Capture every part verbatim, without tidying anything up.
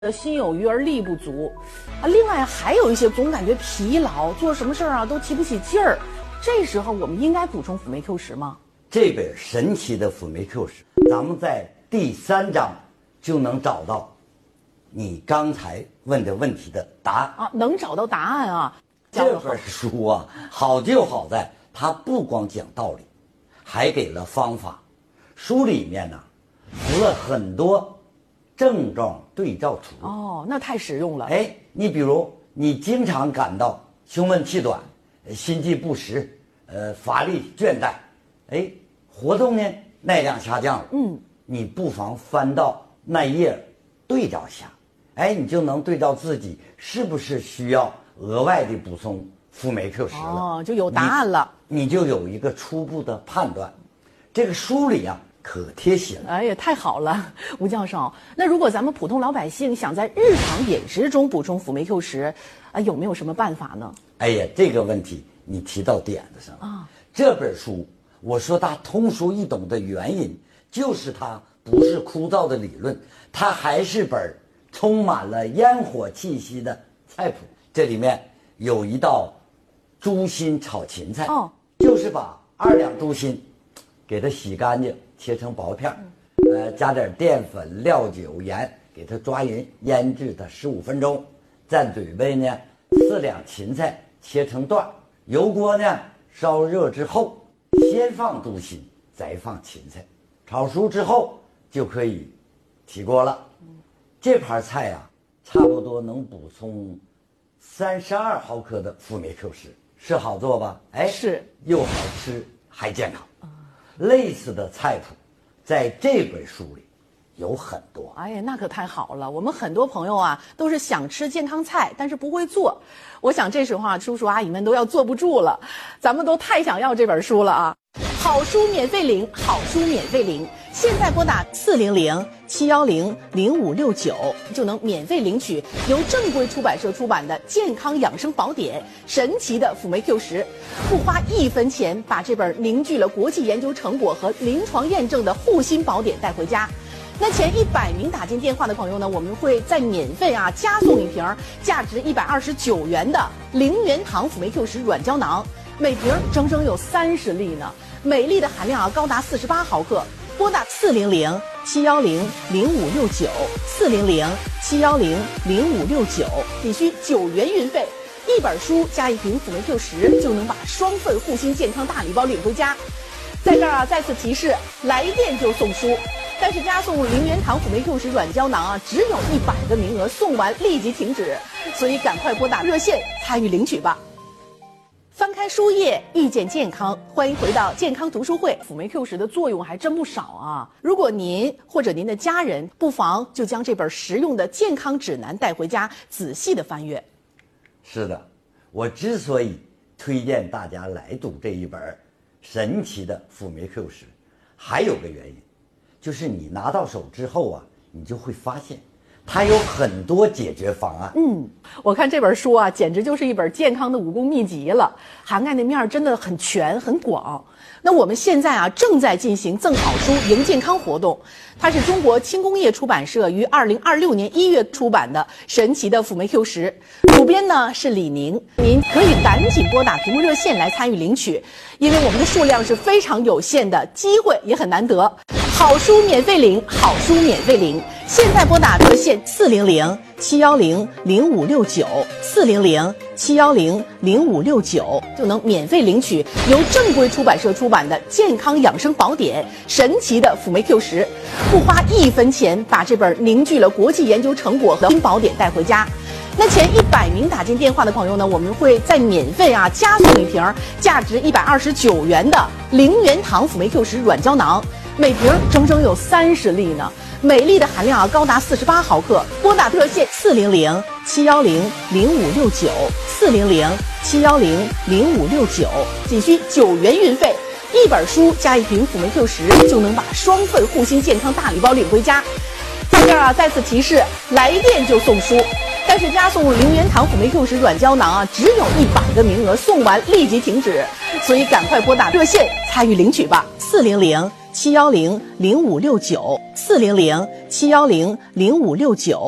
心有余而力不足啊。另外还有一些总感觉疲劳，做什么事儿啊都提不起劲儿。这时候我们应该补充辅酶 Q 十吗？ 这本神奇的辅酶 Q 十，咱们在第三章就能找到你刚才问的问题的答案啊，能找到答案啊。 这本书啊，好就好在它不光讲道理，还给了方法。书里面呢，附了很多症状对照图。 哦，那太实用了。 哎，你比如你经常感到胸闷气短、心悸不时、呃乏力倦怠，哎，活动呢耐量下降了。嗯，你不妨翻到那页对照一下，哎，你就能对照自己是不是需要额外的补充辅酶 Q 十了。 哦，就有答案了， 你，你就有一个初步的判断。这个书里啊可贴心了。 哎呀，太好了，吴教授。那如果咱们普通老百姓想在日常饮食中补充辅酶 Q 十，啊，有没有什么办法呢？ 哎呀，这个问题你提到点子上了啊！这本书我说它通俗易懂的原因，就是它不是枯燥的理论，它还是本充满了烟火气息的菜谱。这里面有一道猪心炒芹菜，哦，就是把二两猪心给它洗干净，切成薄片，呃，加点淀粉、料酒、盐，给它抓匀，腌制它十五分钟。再准备呢四两芹菜，切成段，油锅呢烧热之后，先放猪心，再放芹菜，炒熟之后就可以起锅了。这盘菜啊，差不多能补充三十二毫克的辅酶 Q 十，是好做吧？哎， 是， 又好吃还健康。类似的菜谱在这本书里有很多。 哎呀，那可太好了！我们很多朋友啊，都是想吃健康菜，但是不会做。我想这时候啊，叔叔阿姨们都要坐不住了，咱们都太想要这本书了啊！好书免费领，好书免费领，现在拨打四零零七幺零零五六九就能免费领取由正规出版社出版的健康养生宝典《神奇的辅酶 Q 十》，不花一分钱把这本凝聚了国际研究成果和临床验证的护心宝典带回家。那前一百名打进电话的朋友呢，我们会再免费啊加送一瓶价值一百二十九元的零元堂辅酶 Q 十软胶囊，每瓶整整有三十粒呢，每粒的含量啊高达四十八毫克。拨打四零零七幺零零五六九四零零七幺零零五六九，仅需九元运费，一本书加一瓶辅酶 Q 十就能把双份护心健康大礼包领回家。在这儿啊，再次提示，来电就送书。但是加送零元堂辅酶 Q 十软胶囊啊，只有一百个名额，送完立即停止，所以赶快拨打热线参与领取吧。翻开书页，遇见健康，欢迎回到健康读书会。辅酶 Q 十的作用还真不少啊！如果您或者您的家人，不妨就将这本实用的健康指南带回家，仔细的翻阅。 是的，我之所以推荐大家来读这一本神奇的辅酶 Q 十，还有个原因，就是你拿到手之后啊，你就会发现它有很多解决方案。 嗯，我看这本书啊，简直就是一本健康的武功秘籍了，涵盖的面真的很全很广。那我们现在啊，正在进行赠好书赢健康活动，它是中国轻工业出版社于二零二六年一月出版的《神奇的辅酶 Q 十》，主编呢是李宁。您可以赶紧拨打屏幕热线来参与领取，因为我们的数量是非常有限的，机会也很难得。好书免费领，好书免费领，现在拨打热线四零零七幺零零五六九四零零七幺零零五六九就能免费领取由正规出版社出版的健康养生宝典《神奇的辅酶 Q 十》，不花一分钱把这本凝聚了国际研究成果和宝典带回家。那前一百名打进电话的朋友呢，我们会再免费啊加送一瓶价值一百二十九元的零元堂辅酶 Q 十软胶囊，每瓶整整有三十粒呢，每粒的含量啊高达四十八毫克。拨打热线四零零七幺零零五六九四零零七幺零零五六九，仅需九元运费，一本书加一瓶辅酶 Q 十就能把双份护心健康大礼包领回家。在这儿啊，再次提示，来电就送书。但是加送零元堂辅酶 Q 十软胶囊啊，只有一百个名额，送完立即停止，所以赶快拨打热线参与领取吧。四零零七幺零零五六九四零零七幺零零五六九。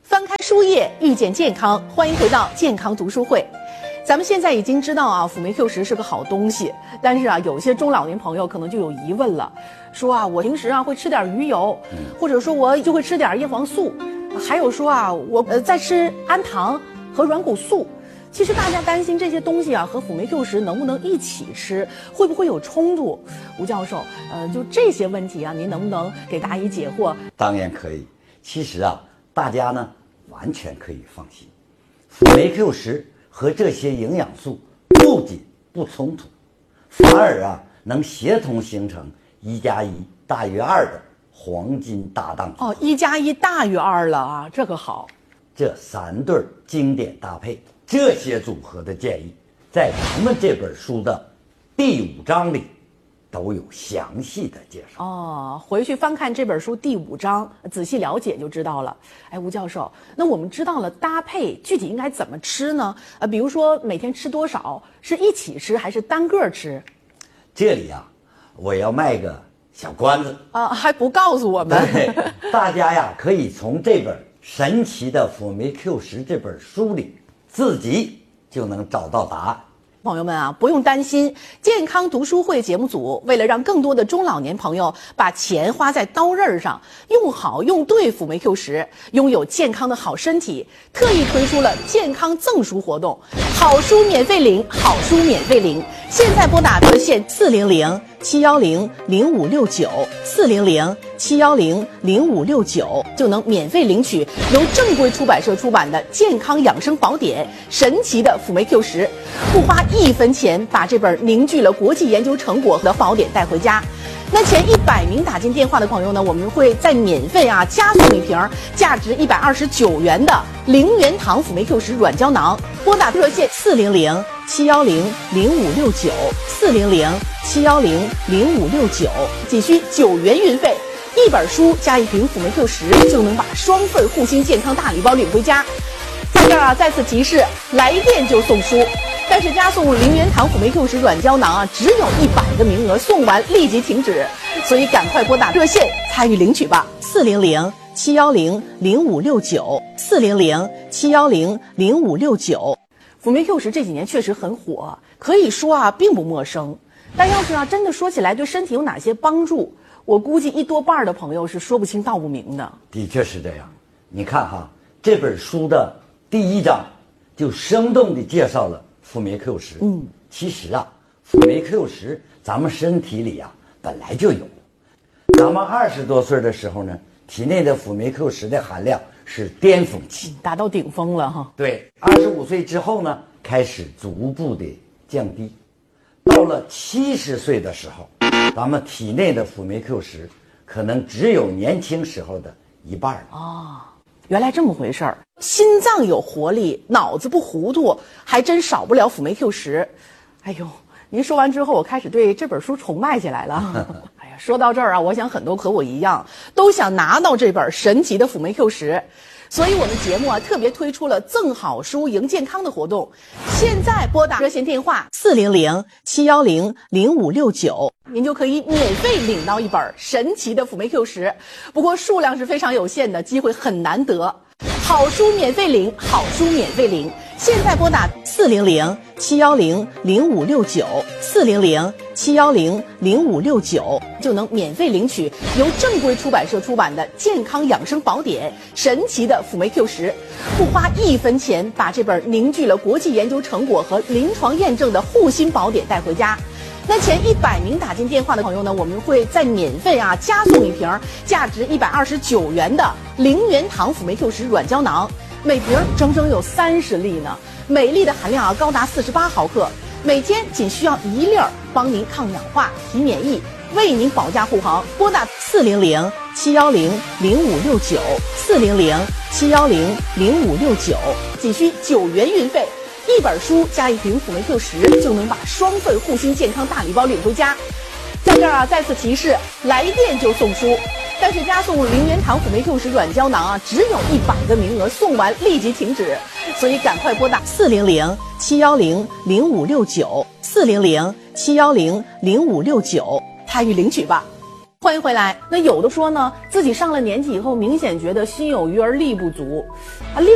翻开书页，遇见健康，欢迎回到健康读书会。咱们现在已经知道啊，辅酶 Q 十是个好东西，但是啊，有些中老年朋友可能就有疑问了，说啊，我平时啊会吃点鱼油，或者说我就会吃点叶黄素，还有说啊，我呃在吃氨糖和软骨素。其实大家担心这些东西啊和辅酶 Q 十能不能一起吃，会不会有冲突？吴教授，呃，就这些问题啊，您能不能给答疑解惑？ 当然可以。其实啊，大家呢完全可以放心，辅酶 Q 十和这些营养素不仅不冲突，反而啊能协同形成一加一大于二的黄金搭档组合。 哦，一加一大于二了啊，这个好。 这三对经典搭配，这些组合的建议，在咱们这本书的第五章里都有详细的介绍。 哦，回去翻看这本书第五章，仔细了解就知道了。哎，吴教授，那我们知道了搭配，具体应该怎么吃呢？呃，比如说每天吃多少，是一起吃还是单个吃？ 这里啊，我要卖个小关子啊，还不告诉我们？ 对，大家呀可以从这本神奇的辅酶 Q 十这本书里自己就能找到答案。 朋友们啊，不用担心，健康读书会节目组为了让更多的中老年朋友把钱花在刀刃上，用好用对辅酶 Q 十，拥有健康的好身体，特意推出了健康赠书活动，好书免费领，好书免费领。现在拨打热线四零零七幺零零五六九四零零七幺零零五六九，就能免费领取由正规出版社出版的健康养生宝典《神奇的辅酶 Q 十》，不花一分钱把这本凝聚了国际研究成果的宝典带回家。那前一百名打进电话的朋友呢，我们会再免费啊加送一瓶价值一百二十九元的零元堂辅酶 Q 十软胶囊。拨打热线四零零七幺零零五六九四零零七幺零零五六九，仅需九元运费，一本书加一瓶辅酶 Q 十，就能把双份护心健康大礼包领回家。在这儿啊，再次提示，来电就送书。但是加送零元堂辅酶 Q 十软胶囊啊，只有一百个名额，送完立即停止，所以赶快拨打热线参与领取吧。四零零七幺零零五六九四零零七幺零零五六九。辅酶 Q 十这几年确实很火，可以说啊并不陌生。但要是啊真的说起来对身体有哪些帮助，我估计一多半的朋友是说不清道不明的。 的确是这样。你看哈，这本书的第一章就生动地介绍了辅酶 Q 十。嗯，其实啊，辅酶 Q 十咱们身体里啊本来就有。咱们二十多岁的时候呢，体内的辅酶 Q 十的含量是巅峰期， 达到顶峰了哈。 对，二十五岁之后呢，开始逐步的降低。到了七十岁的时候，咱们体内的辅酶 Q 十可能只有年轻时候的一半了。 哦，原来这么回事儿。心脏有活力，脑子不糊涂，还真少不了辅酶 Q 十。哎呦，您说完之后，我开始对这本书崇拜起来了。哎呀，说到这儿啊，我想很多和我一样，都想拿到这本神奇的辅酶 Q 十。所以我们节目啊特别推出了赠好书赢健康的活动，现在拨打热线电话四零零七幺零零五六九，您就可以免费领到一本神奇的辅酶 Q 十。不过数量是非常有限的，机会很难得。好书免费领，好书免费领。现在拨打四零零七幺零零五六九四零零七幺零零五六九，就能免费领取由正规出版社出版的健康养生宝典《神奇的辅酶 Q 十》，不花一分钱把这本凝聚了国际研究成果和临床验证的护心宝典带回家。那前一百名打进电话的朋友呢，我们会再免费啊加送一瓶价值一百二十九元的零元堂辅酶 Q 十软胶囊，每瓶整整有三十粒呢，每粒的含量啊高达四十八毫克，每天仅需要一粒儿，帮您抗氧化、提免疫，为您保驾护航。拨打四零零七幺零零五六九四零零七幺零零五六九，仅需九元运费。一本书加一瓶辅酶 Q 十，就能把双份护心健康大礼包领回家。在这儿啊，再次提示，来电就送书。但是加送零元堂辅酶 Q 十软胶囊啊，只有一百个名额，送完立即停止，所以赶快拨打四零零七幺零零五六九四零零七幺零零五六九参与领取吧。 欢迎回来。那有的说呢，自己上了年纪以后，明显觉得心有余而力不足，啊，另